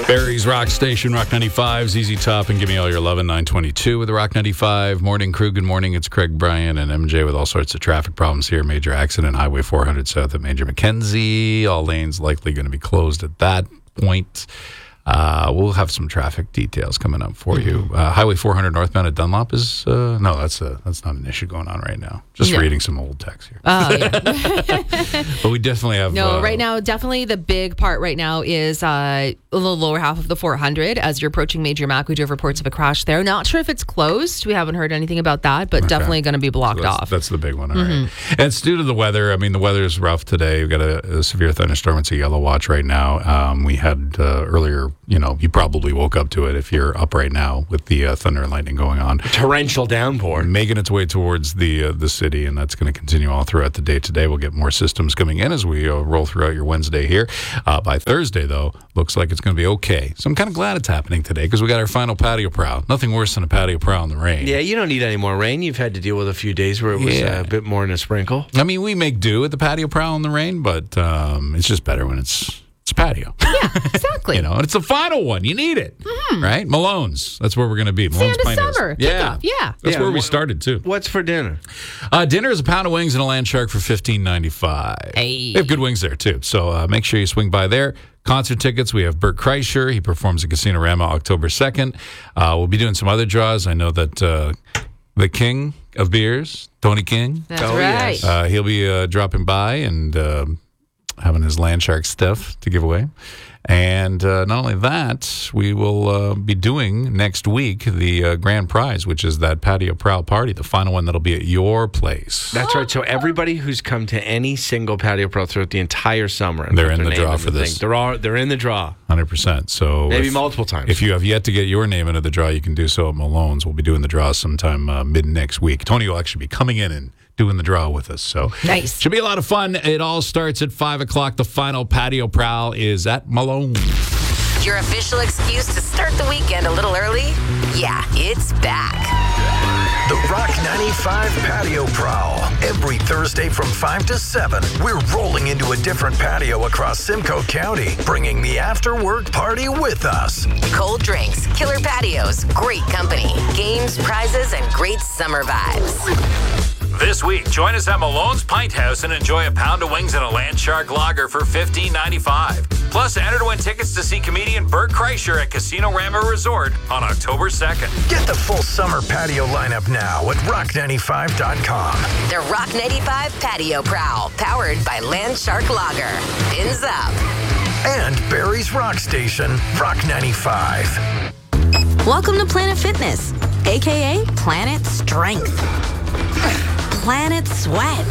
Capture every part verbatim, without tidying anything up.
Barry's Rock Station, Rock ninety-five, Z Z Top, and Give Me All Your Lovin', nine twenty-two with the Rock ninety-five Morning Crew. Good morning. It's Craig Bryan and M J with all sorts of traffic problems here. Major accident, Highway four hundred south of Major Mackenzie. All lanes likely going to be closed at that point. Uh, we'll have some traffic details coming up for you. Uh, Highway four hundred northbound at Dunlop is, uh, no, that's a, that's not an issue going on right now. Just no. reading some old text here. Oh, yeah. But we definitely have... No, uh, right now, definitely the big part right now is uh, the lower half of the four hundred as you're approaching Major Mac. We do have reports of a crash there. Not sure if it's closed. We haven't heard anything about that, but Okay. definitely going to be blocked So that's, off. That's the big one. All mm-hmm. right. And it's due to the weather. I mean, the weather is rough today. We've got a, a severe thunderstorm. It's a yellow watch right now. Um, we had uh, earlier, you know, you probably woke up to it if you're up right now with the uh, thunder and lightning going on. Torrential downpour. Making its way towards the uh, the city, and that's going to continue all throughout the day today. We'll get more systems coming in as we uh, roll throughout your Wednesday here. Uh, by Thursday, though, looks like it's going to be okay. So I'm kind of glad it's happening today because we got our final patio prowl. Nothing worse than a patio prowl in the rain. Yeah, you don't need any more rain. You've had to deal with a few days where it was Yeah. uh, a bit more than a sprinkle. I mean, we make do with the patio prowl in the rain, but um, it's just better when it's it's patio. Yeah, exactly. You know, and it's the final one. You need it, mm-hmm. right? Malone's. That's where we're going to be. It's Malone's the end of Pine Hills. summer. Yeah, Kickoff. Yeah. That's Yeah, where we wh- started too. What's for dinner? Uh, dinner is a pound of wings and a land shark for fifteen ninety-five. Hey. They have good wings there too, so uh, make sure you swing by there. Concert tickets, we have Bert Kreischer. He performs at Casino Rama October second. Uh, we'll be doing some other draws. I know that uh, the king of beers, Tony King, That's Oh, right. yes. uh, he'll be uh, dropping by and uh, having his land shark stuff to give away. And uh, not only that, we will uh, be doing next week the uh, grand prize, which is that patio prowl party, the final one that'll be at your place. That's right. So everybody who's come to any single patio pro throughout the entire summer, and They're put in their the name draw in for the this. thing, They're all they're in the draw. one hundred percent. So Maybe if, multiple times. if you have yet to get your name into the draw, you can do so at Malone's. We'll be doing the draw sometime uh, mid next week. Tony will actually be coming in and doing the draw with us. So Nice. should be a lot of fun. It all starts at five o'clock. The final patio prowl is at Malone. Your official excuse to start the weekend a little early? Yeah, it's back. The Rock ninety-five Patio Prowl. Every Thursday from five to seven, we're rolling into a different patio across Simcoe County, bringing the after-work party with us. Cold drinks, killer patios, great company, games, prizes, and great summer vibes. This week, join us at Malone's Pint House and enjoy a pound of wings and a Land Shark Lager for fifteen ninety-five. Plus, enter to win tickets to see comedian Bert Kreischer at Casino Rama Resort on October second. Get the full summer patio lineup now at rock ninety-five dot com. The Rock ninety-five Patio Prowl, powered by Land Shark Lager. Fins up. And Barry's Rock Station, Rock ninety-five. Welcome to Planet Fitness, a k a. Planet Strength, Planet Sweat,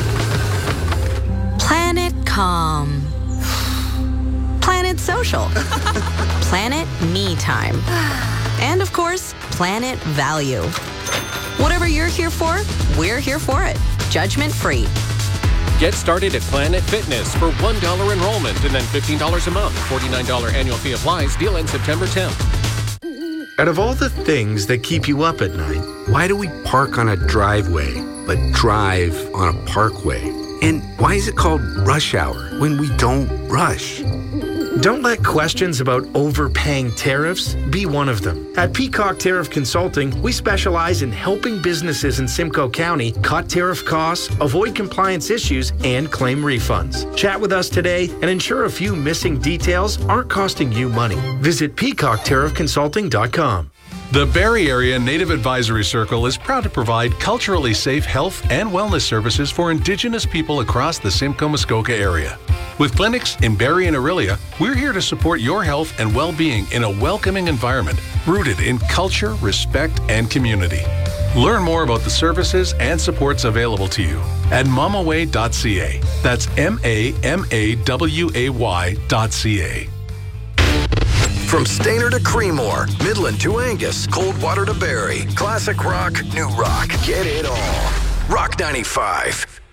Planet Calm, Planet Social, Planet Me Time, and of course, Planet Value. Whatever you're here for, we're here for it. Judgment free. Get started at Planet Fitness for one dollar enrollment and then fifteen dollars a month. forty-nine dollars annual fee applies. Deal ends September tenth. Out of all the things that keep you up at night, why do we park on a driveway but drive on a parkway? And why is it called rush hour when we don't rush? Don't let questions about overpaying tariffs be one of them. At Peacock Tariff Consulting, we specialize in helping businesses in Simcoe County cut tariff costs, avoid compliance issues, and claim refunds. Chat with us today and ensure a few missing details aren't costing you money. Visit peacock tariff consulting dot com. The Barrie Area Native Advisory Circle is proud to provide culturally safe health and wellness services for Indigenous people across the Simcoe-Muskoka area. With clinics in Barrie and Orillia, we're here to support your health and well-being in a welcoming environment rooted in culture, respect, and community. Learn more about the services and supports available to you at mamaway dot c a. That's M A M A W A Y dot C A. From Stainer to Creemore, Midland to Angus, Coldwater to Barrie, classic rock, new rock, get it all. Rock ninety-five.